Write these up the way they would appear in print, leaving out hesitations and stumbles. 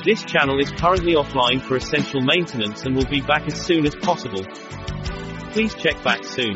This channel is currently offline for essential maintenance and will be back as soon as possible. Please check back soon.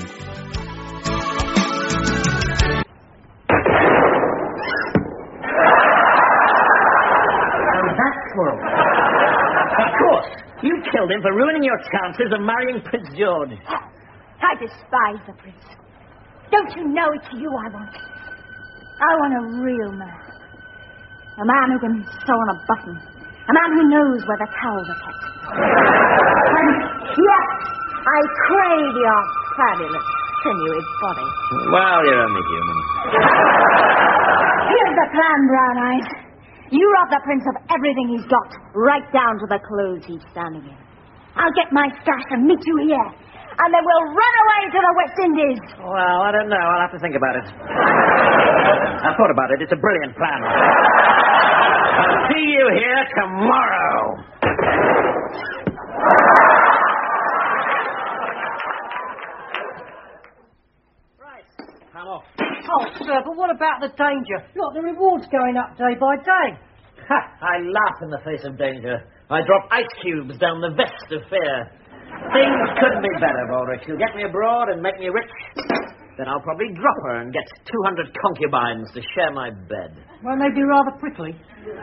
Of course. You killed him for ruining your chances of marrying Prince George. I despise the prince. Don't you know it's you I want? I want a real man. A man who can sew on a button. A man who knows where the towels are kept. And yes, I crave your fabulous, sinewy body. Well, you're only human. Here's the plan, Brown Eyes. You rob the prince of everything he's got, right down to the clothes he's standing in. I'll get my stash and meet you here, and then we'll run away to the West Indies. Well, I don't know. I'll have to think about it. I thought about it. It's a brilliant plan. I'll see you here tomorrow. Right. I'm off. Oh, sir, but what about the danger? Look, the reward's going up day by day. Ha! I laugh in the face of danger. I drop ice cubes down the vest of fear. Things couldn't be better, Baldric. You'll get me abroad and make me rich. Then I'll probably drop her and get 200 concubines to share my bed. Won't they be rather prickly?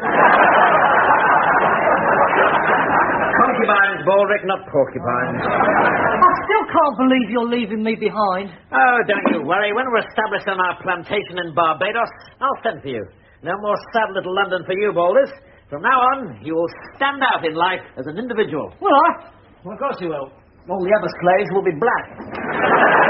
Concubines, Baldric, not porcupines. I still can't believe you're leaving me behind. Oh, don't you worry. When we're established on our plantation in Barbados, I'll send for you. No more sad little London for you, Balders. From now on, you will stand out in life as an individual. Will I? Well, of course you will. All the other slaves will be black.